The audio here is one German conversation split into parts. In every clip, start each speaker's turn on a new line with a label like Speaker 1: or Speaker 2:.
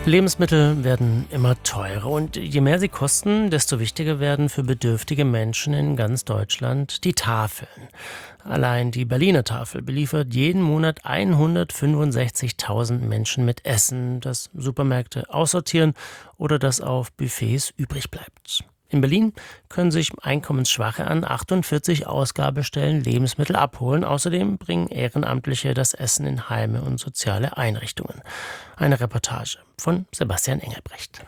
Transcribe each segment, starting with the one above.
Speaker 1: Lebensmittel werden immer teurer und je mehr sie kosten, desto wichtiger werden für bedürftige Menschen in ganz Deutschland die Tafeln. Allein die Berliner Tafel beliefert jeden Monat 165.000 Menschen mit Essen, das Supermärkte aussortieren oder das auf Buffets übrig bleibt. In Berlin können sich Einkommensschwache an 48 Ausgabestellen Lebensmittel abholen. Außerdem bringen Ehrenamtliche das Essen in Heime und soziale Einrichtungen. Eine Reportage von Sebastian Engelbrecht.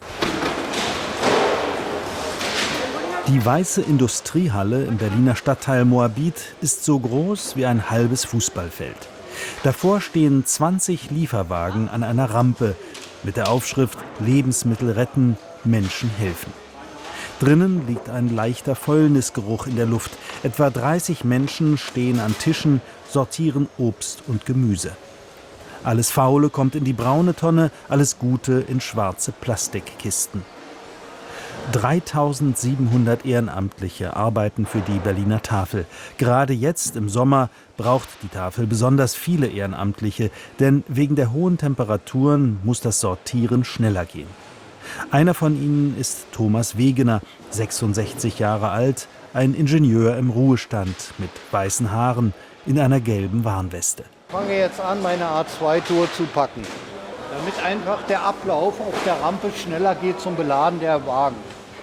Speaker 2: Die weiße Industriehalle im Berliner Stadtteil Moabit ist so groß wie ein halbes Fußballfeld. Davor stehen 20 Lieferwagen an einer Rampe mit der Aufschrift Lebensmittel retten, Menschen helfen. Drinnen liegt ein leichter Fäulnisgeruch in der Luft. Etwa 30 Menschen stehen an Tischen, sortieren Obst und Gemüse. Alles Faule kommt in die braune Tonne, alles Gute in schwarze Plastikkisten. 3700 Ehrenamtliche arbeiten für die Berliner Tafel. Gerade jetzt im Sommer braucht die Tafel besonders viele Ehrenamtliche, denn wegen der hohen Temperaturen muss das Sortieren schneller gehen. Einer von ihnen ist Thomas Wegener, 66 Jahre alt, ein Ingenieur im Ruhestand mit weißen Haaren in einer gelben Warnweste.
Speaker 3: Ich fange jetzt an, meine A2-Tour zu packen, damit einfach der Ablauf auf der Rampe schneller geht zum Beladen der Wagen.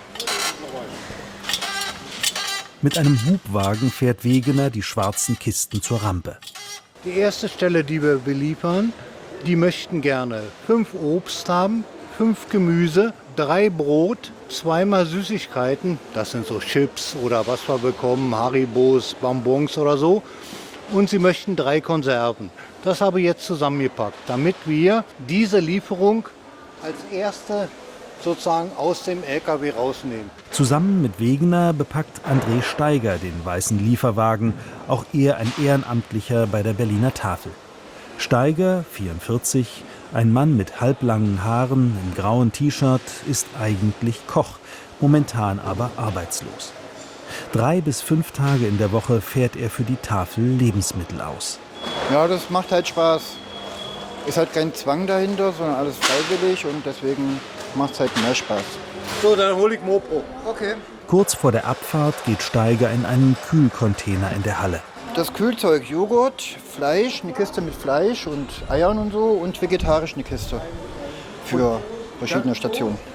Speaker 2: Mit einem Hubwagen fährt Wegener die schwarzen Kisten zur Rampe.
Speaker 3: Die erste Stelle, die wir beliefern, die möchten gerne 5 Obst haben, 5 Gemüse, 3 Brot, 2 mal Süßigkeiten, das sind so Chips oder was wir bekommen, Haribos, Bonbons oder so. Und sie möchten 3 Konserven. Das habe ich jetzt zusammengepackt, damit wir diese Lieferung als erste sozusagen aus dem LKW rausnehmen.
Speaker 2: Zusammen mit Wegener bepackt André Steiger den weißen Lieferwagen, auch er ein Ehrenamtlicher bei der Berliner Tafel. Steiger, 44, ein Mann mit halblangen Haaren im grauen T-Shirt, ist eigentlich Koch, momentan aber arbeitslos. 3 bis 5 Tage in der Woche fährt er für die Tafel Lebensmittel aus.
Speaker 4: Ja, das macht halt Spaß. Ist halt kein Zwang dahinter, sondern alles freiwillig und deswegen macht es halt mehr Spaß.
Speaker 3: So, dann hole ich Mopro.
Speaker 4: Okay.
Speaker 2: Kurz vor der Abfahrt geht Steiger in einen Kühlcontainer in der Halle.
Speaker 4: Das Kühlzeug, Joghurt, Fleisch, eine Kiste mit Fleisch und Eiern und so und vegetarisch eine Kiste für verschiedene Stationen.